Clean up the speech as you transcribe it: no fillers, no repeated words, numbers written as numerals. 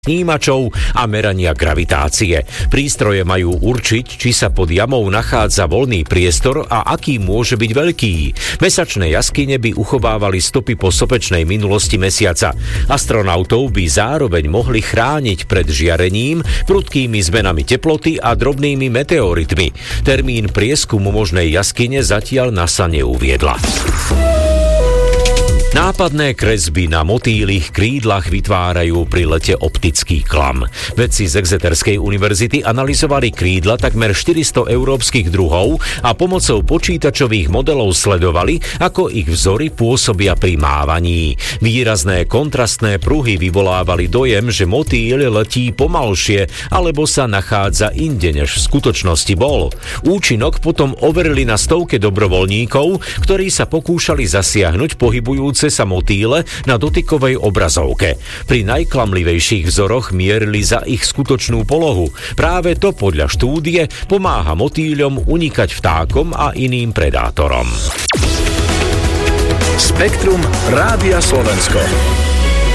snímačov a merania gravitácie. Prístroje majú určiť, či sa pod jamou nachádza voľný priestor a aký môže byť veľký. Mesačné jaskyne by uchovávali stopy po sopečnej minulosti mesiaca. Astronautov by zároveň mohli chrániť pred žiarením, prudkými zmenami teploty a drobnými meteoritmi. Termín prieskumu možnej jaskyne zatiaľ NASA neuviedla. Nápadné kresby na motýlych krídlach vytvárajú pri lete optický klam. Vedci z Exeterskej univerzity analyzovali krídla takmer 400 európskych druhov a pomocou počítačových modelov sledovali, ako ich vzory pôsobia pri mávaní. Výrazné kontrastné pruhy vyvolávali dojem, že motýl letí pomalšie alebo sa nachádza inde, než v skutočnosti bol. Účinok potom overili na stovke dobrovoľníkov, ktorí sa pokúšali zasiahnuť pohybujúce sa motýle na dotykovej obrazovke. Pri najklamlivejších vzoroch mierili za ich skutočnú polohu. Práve to podľa štúdie pomáha motýľom unikať vtákom a iným predátorom. Spektrum Rádia Slovensko.